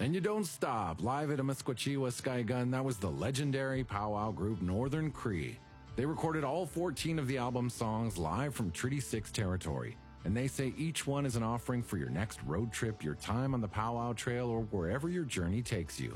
And you don't stop. Live at Amasquatchie, Sky Gun, that was the legendary powwow group Northern Cree. They recorded all 14 of the album's songs live from Treaty 6 territory, and they say each one is an offering for your next road trip, your time on the powwow trail, or wherever your journey takes you.